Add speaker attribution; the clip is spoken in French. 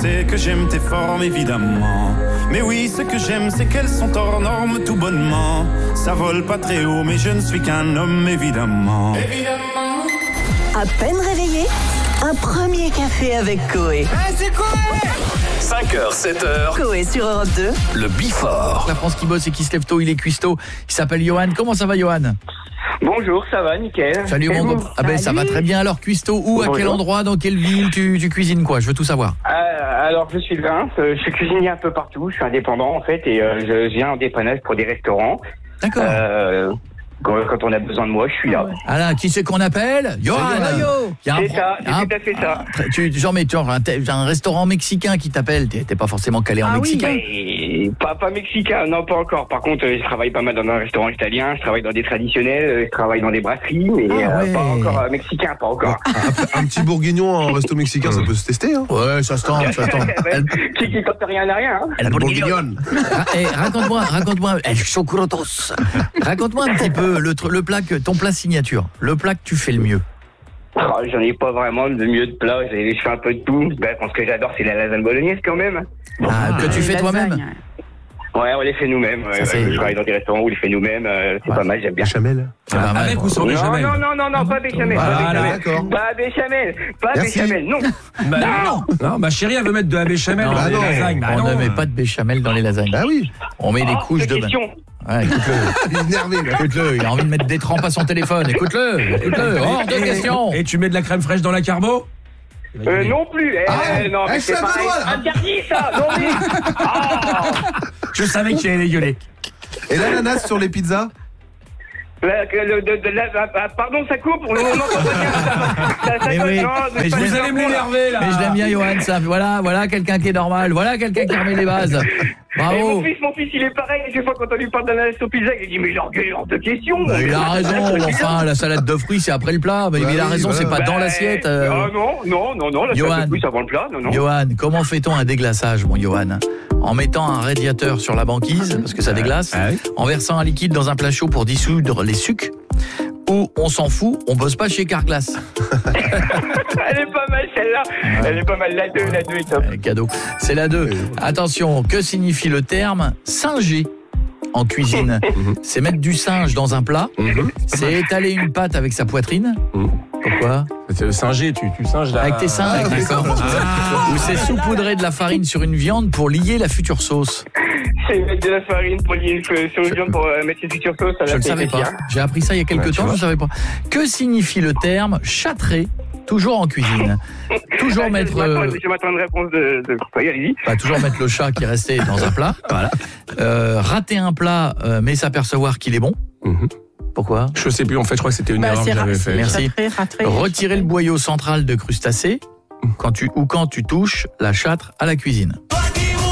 Speaker 1: sais que j'aime tes formes, évidemment. Mais oui, ce que j'aime, c'est qu'elles sont hors normes tout bonnement. Ça vole pas très haut, mais je ne suis qu'un homme, évidemment. Évidemment.
Speaker 2: À peine réveillé, un premier café avec Coé.
Speaker 1: C'est Coé!
Speaker 3: 5h, 7h.
Speaker 2: Coé sur Europe 2.
Speaker 3: Le Before.
Speaker 4: La France qui bosse et qui se lève tôt, il est cuistot. Il s'appelle Johan. Comment ça va, Johan?
Speaker 5: Bonjour, ça va, nickel.
Speaker 4: Salut mon gars. Ah ben ça va très bien. Alors cuistot, où, à quel endroit, dans quelle ville tu cuisines quoi? Je veux tout savoir.
Speaker 5: Alors je suis de Reims, je suis cuisinier un peu partout, je suis indépendant en fait et je viens en dépannage pour des restaurants.
Speaker 4: D'accord.
Speaker 5: Quand on a besoin de moi, je suis là.
Speaker 4: Ah là, qui c'est qu'on appelle? Johan.
Speaker 5: C'est ça, c'est tout à fait ça.
Speaker 4: Genre un restaurant mexicain qui t'appelle. T'es pas forcément calé en mexicain.
Speaker 5: Oui. Pas mexicain, non pas encore. Par contre, je travaille pas mal dans un restaurant italien, je travaille dans des traditionnels, je travaille dans des brasseries, mais pas encore mexicain, pas encore.
Speaker 6: Un petit bourguignon en resto mexicain, ça peut se tester, hein.
Speaker 4: Ouais, ça se tente.
Speaker 5: Qui tente rien à rien, hein.
Speaker 6: El bourguignon.
Speaker 4: Raconte-moi, El Chocorotos. Raconte-moi un petit peu le plat ton plat signature, le plat que tu fais le mieux.
Speaker 5: J'en ai pas vraiment de mieux de plat, je fais un peu de tout. Ce que j'adore, c'est la lasagne bolognaise quand même.
Speaker 4: Que tu fais toi-même?
Speaker 5: Ouais, on les fait nous-mêmes. Je travaille dans des restaurants où on les fait nous-mêmes. C'est pas mal, j'aime bien.
Speaker 6: Béchamel.
Speaker 7: Avec ou sans béchamel?
Speaker 5: Non, pas béchamel.
Speaker 6: D'accord.
Speaker 5: Pas béchamel, non.
Speaker 7: Non, ma chérie, elle veut mettre de la béchamel dans les lasagnes.
Speaker 4: On ne met pas de béchamel dans les lasagnes.
Speaker 6: Ah oui.
Speaker 4: On met des couches de
Speaker 5: question.
Speaker 4: Ouais, écoute-le.
Speaker 6: Il est énervé, là.
Speaker 4: Écoute-le, il a envie de mettre des trempes à son téléphone. Écoute-le. Hors de question.
Speaker 7: Et tu mets de la crème fraîche dans la carbo?
Speaker 5: Non plus. Non, mais c'est pareil. Interdit ça. Non mais.
Speaker 7: Je savais qu'il allait gueuler.
Speaker 6: Et l'ananas sur les pizzas?
Speaker 5: Pardon, ça coupe. On entend pas bien.
Speaker 7: Vous allez m'énerver là.
Speaker 4: Mais je l'aime bien, Johan. Ça. Voilà quelqu'un qui est normal. Voilà quelqu'un qui remet les bases. Bravo.
Speaker 5: Mon fils, il est pareil. Chaque fois quand on lui parle d'ananas au pizza, il dit mais l'orgueil hors de question.
Speaker 4: Il a raison. Enfin, la salade de fruits, c'est après le plat. Mais il a raison, c'est pas dans l'assiette.
Speaker 5: Non. La salade de fruits, c'est avant le plat. Non.
Speaker 4: Johan, comment fait-on un déglaçage, mon Johan? En mettant un radiateur sur la banquise, parce que ça déglace, en versant un liquide dans un plat chaud pour dissoudre les sucs, ou on s'en fout, on bosse pas chez Carglass.
Speaker 5: Elle est pas mal celle-là. Elle est pas mal, la 2 est top.
Speaker 4: Cadeau, c'est la 2. Attention, que signifie le terme singer en cuisine? C'est mettre du singe dans un plat, c'est étaler une pâte avec sa poitrine. Pourquoi?
Speaker 7: C'est le singer, tu singes là.
Speaker 4: Avec tes seins, d'accord. Ou c'est saupoudrer de la farine sur une viande pour lier la future sauce.
Speaker 5: C'est mettre de la farine pour lier sur une viande pour mettre une future sauce.
Speaker 4: Je ne savais pas. J'ai appris ça il y a quelques temps, je ne savais pas. Que signifie le terme châtrer, toujours en cuisine? Toujours mettre...
Speaker 5: Je m'attends à une réponse de... Oui, allez-y.
Speaker 4: Toujours mettre le chat qui est resté dans un plat. Voilà. Rater un plat, mais s'apercevoir qu'il est bon. Pourquoi?
Speaker 7: Je sais plus, en fait, je crois que c'était une erreur que j'avais fait.
Speaker 4: Merci. Retirer le boyau central de crustacé quand tu touches la châtre à la cuisine.